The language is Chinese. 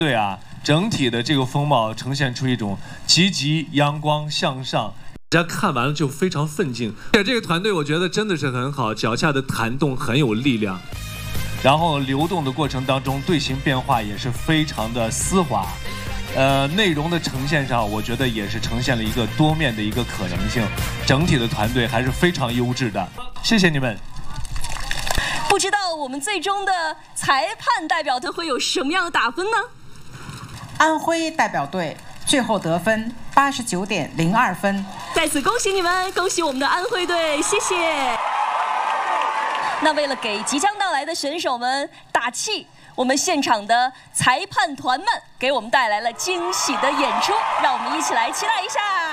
对啊，整体的这个风貌呈现出一种积极、阳光、向上。 大家看完了就非常奋进，而且这个团队我觉得真的是很好，脚下的弹动很有力量，然后流动的过程当中队形变化也是非常的丝滑，内容的呈现上我觉得也是呈现了一个多面的一个可能性，整体的团队还是非常优质的，谢谢你们。 不知道我们最终的裁判代表队会有什么样的打分呢？ 安徽代表队最后得分89.02分。 在此恭喜你们，恭喜我们的安徽队，谢谢。那为了给即将到来的选手们打气，我们现场的裁判团们给我们带来了惊喜的演出，让我们一起来期待一下。